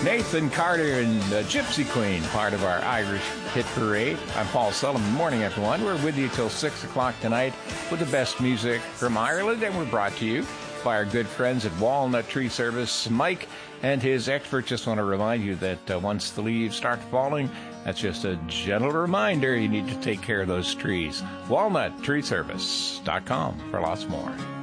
Nathan Carter and Gypsy Queen, part of our Irish hit parade. I'm Paul Sullivan. Morning, everyone. We're with you till 6 o'clock tonight with the best music from Ireland, and we're brought to you by our good friends at Walnut Tree Service. Mike and his expert just want to remind you that once the leaves start falling, that's just a gentle reminder you need to take care of those trees. WalnutTreeService.com for lots more.